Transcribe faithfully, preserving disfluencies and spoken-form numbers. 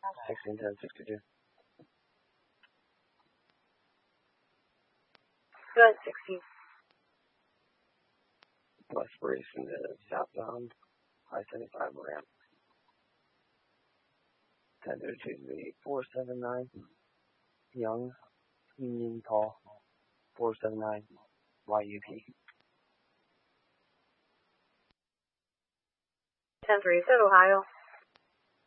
sixteen ten sixty-two. Good, sixteen. West racing to southbound, I seventy-five ramp. ten thirty-two to the four seven nine, Young, Union Paul, four seven nine, Y U P. ten three, is that Ohio?